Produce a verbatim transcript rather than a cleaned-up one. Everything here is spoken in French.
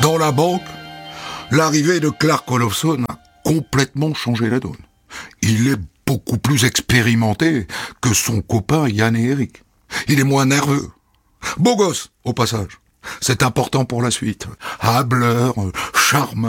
Dans la banque, l'arrivée de Clark Olofsson a complètement changé la donne. Il est beaucoup plus expérimenté que son copain Yann et Eric. Il est moins nerveux. Beau gosse, au passage. C'est important pour la suite. Hableur, charmeur.